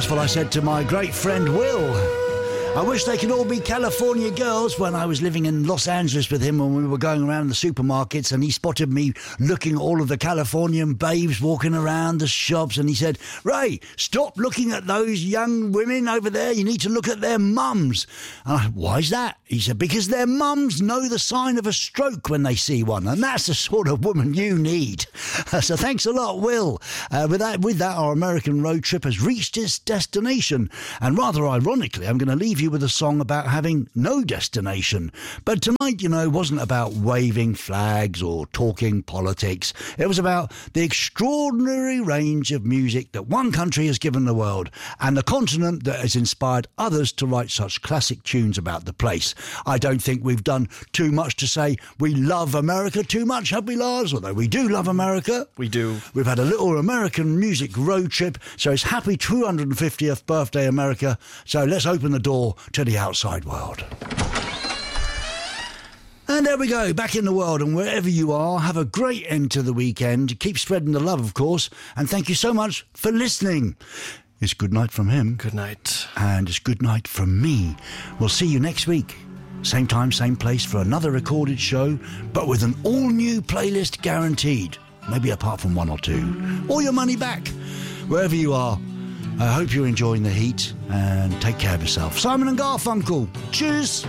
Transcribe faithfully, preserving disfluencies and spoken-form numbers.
That's what I said to my great friend Will. I wish they could all be California girls. When I was living in Los Angeles with him, when we were going around the supermarkets, and he spotted me looking at all of the Californian babes walking around the shops, and he said, "Ray, stop looking at those young women over there. You need to look at their mums." And I, "Why is that?" He said, "Because their mums know the sign of a stroke when they see one, and that's the sort of woman you need." So thanks a lot, Will. Uh, with that, with that, our American road trip has reached its destination, and rather ironically, I'm going to leave you with a song about having no destination. But tonight, you know, wasn't about waving flags or talking politics. It was about the extraordinary range of music that one country has given the world, and the continent that has inspired others to write such classic tunes about the place. I don't think we've done too much to say we love America too much, have we, Lars? Although we do love America. We do. We've had a little American music road trip, so it's happy two hundred fiftieth birthday, America. So let's open the door to the outside world. And there we go, back in the world, and wherever you are, have a great end to the weekend. Keep spreading the love, of course, and thank you so much for listening. It's good night from him. Good night. And it's good night from me. We'll see you next week. Same time, same place for another recorded show, but with an all-new playlist guaranteed. Maybe apart from one or two. Or your money back. Wherever you are, I hope you're enjoying the heat, and take care of yourself. Simon and Garfunkel. Cheers.